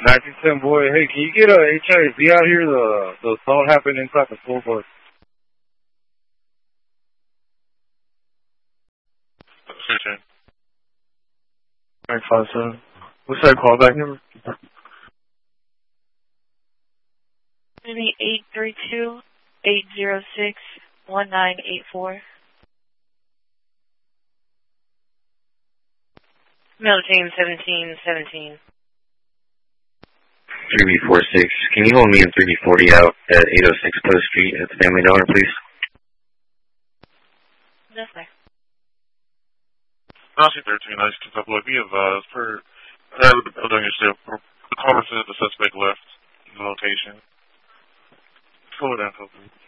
1910 boy, hey, can you get a HIV out here? The assault happened inside the school bus. Station. 957. What's that callback number? Maybe 832-806-1984. Middle team 1717. 3B46, can you hold me in 3B40 out at 806 Post Street at the Family Dollar, please? Yes, sir. Nazi 13, nice to couple of you have, for the building yourself, the car says the suspect left the location. Slow it down, hopefully.